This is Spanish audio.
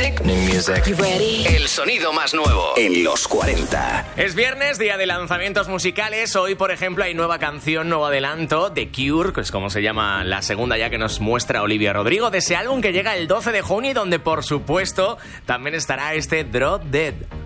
music. New music. You ready? El sonido más nuevo en los 40. Es viernes, día de lanzamientos musicales. Hoy, por ejemplo, hay nueva canción, nuevo adelanto de Cure, que es como se llama la segunda ya que nos muestra Olivia Rodrigo, de ese álbum que llega el 12 de junio y donde, por supuesto, también estará este Drop Dead.